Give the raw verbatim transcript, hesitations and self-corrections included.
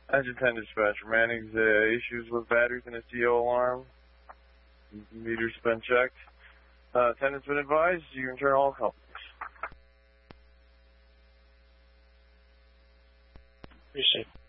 Engine ten dispatcher, Manning's uh, issues with batteries in his D O alarm. Meter's been checked. Uh, attendant's been advised. You can turn all companies. Appreciate it.